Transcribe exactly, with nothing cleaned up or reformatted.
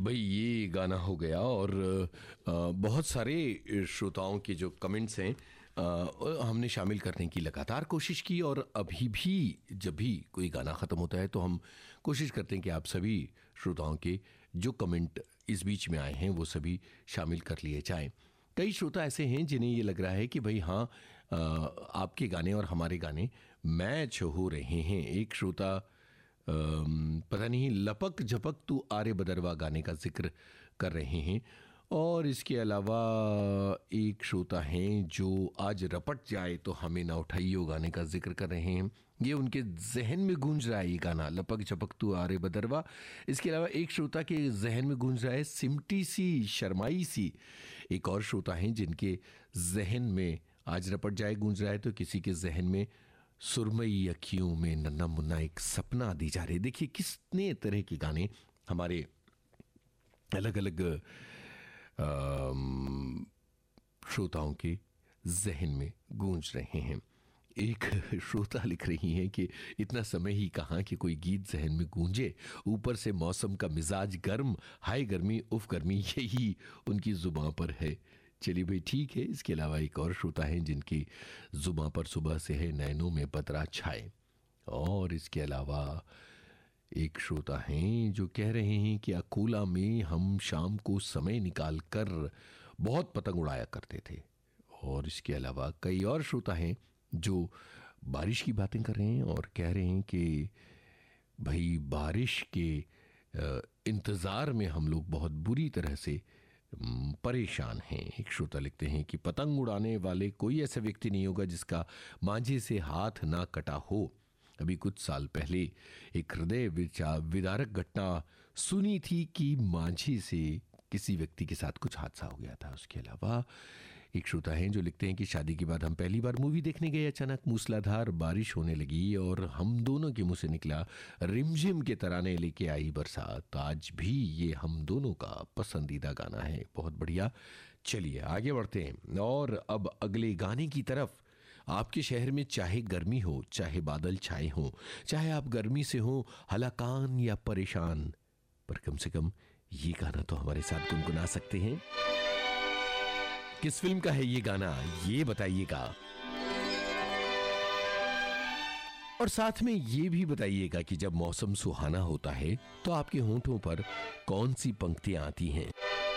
भाई ये गाना हो गया और अ, बहुत सारे श्रोताओं के जो कमेंट्स हैं अ, हमने शामिल करने की लगातार कोशिश की और अभी भी जब भी कोई गाना ख़त्म होता है तो हम कोशिश करते हैं कि आप सभी श्रोताओं के जो कमेंट इस बीच में आए हैं वो सभी शामिल कर लिए जाएं। कई श्रोता ऐसे हैं जिन्हें ये लग रहा है कि भाई हाँ अ, आपके गाने और हमारे गाने मैच हो रहे हैं। एक श्रोता अम, पता नहीं लपक झपक तू आरे बदरवा गाने का जिक्र कर रहे हैं और इसके अलावा एक श्रोता हैं जो आज रपट जाए तो हमें ना उठाइयो गाने का जिक्र कर रहे हैं। ये उनके जहन में गूंज रहा है ये गाना लपक झपक तू आरे बदरवा। इसके अलावा एक श्रोता के जहन में गूंज रहा है सिमटी सी शर्माई सी। एक और श्रोता हैं जिनके जहन में आज रपट जाए गूंज रहा है तो किसी के जहन में सुरमई अखियों में नन्ना मुन्ना एक सपना दी जा रही। देखिए कितने तरह के गाने हमारे अलग अलग श्रोताओं के जहन में गूंज रहे हैं। एक श्रोता लिख रही हैं कि इतना समय ही कहाँ कि कोई गीत जहन में गूंजे, ऊपर से मौसम का मिजाज गर्म, हाय गर्मी उफ गर्मी, यही उनकी जुबां पर है। चलिए भाई ठीक है। इसके अलावा एक और श्रोता हैं जिनकी जुबां पर सुबह से है नैनों में बदरा छाए। और इसके अलावा एक श्रोता हैं जो कह रहे हैं कि अकोला में हम शाम को समय निकाल कर बहुत पतंग उड़ाया करते थे। और इसके अलावा कई और श्रोता हैं जो बारिश की बातें कर रहे हैं और कह रहे हैं कि भाई बारिश के इंतज़ार में हम लोग बहुत बुरी तरह से परेशान हैं। एक श्रोता लिखते हैं कि पतंग उड़ाने वाले कोई ऐसा व्यक्ति नहीं होगा जिसका मांझे से हाथ ना कटा हो। अभी कुछ साल पहले एक हृदय विदारक घटना सुनी थी कि मांझे से किसी व्यक्ति के साथ कुछ हादसा हो गया था। उसके अलावा एक श्रोता हैं जो लिखते हैं कि शादी के बाद हम पहली बार मूवी देखने गए, अचानक मूसलाधार बारिश होने लगी और हम दोनों के मुंह से निकला रिमझिम के तराने लेके आई बरसात। आज भी ये हम दोनों का पसंदीदा गाना है। बहुत बढ़िया। चलिए आगे बढ़ते हैं और अब अगले गाने की तरफ। आपके शहर में चाहे गर्मी हो, चाहे बादल छाए हों, चाहे आप गर्मी से हो हलाकान या परेशान, पर कम से कम ये गाना तो हमारे साथ गुनगुना सकते हैं। किस फिल्म का है ये गाना ये बताइएगा और साथ में ये भी बताइएगा कि जब मौसम सुहाना होता है तो आपके होंठों पर कौन सी पंक्तियां आती हैं।